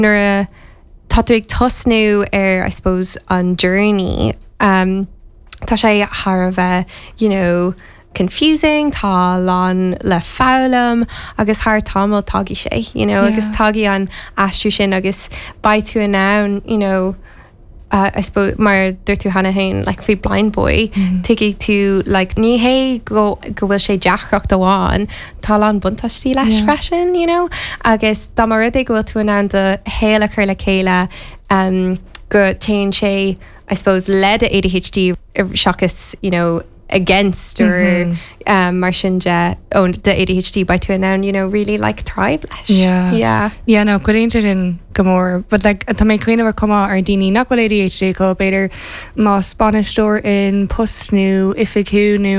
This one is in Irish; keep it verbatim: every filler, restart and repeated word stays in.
Nuair a tá tú ag tosnú ar I suppose an journey um, tá sé thar bheith you know confusing tá lán le fálam agus thar tamil tagí sé you know Yeah. agus tagí an astrú sin agus bai tú an nán you know Uh, I suppose mar dúir tú hana hain like fao blind boy Mhm. tuigh tú like ní hé go go bhfuil sé deachreacht amháin tá an buntáistí leis Yeah. freisin you know agus dá mar rud é go bhfuil tú an de héile chuir le chéile um, go téann sé I suppose lead a A D H D seachas you know against or Mhm. um, mar sin de oh, the A D H D by tú an you know really like thrive leis Yeah. yeah Yeah, no, go into in Gamor, but like tá mé clean over come ar dini nach A D H D go beidir má Spanish store in Pusnú Ifigu nu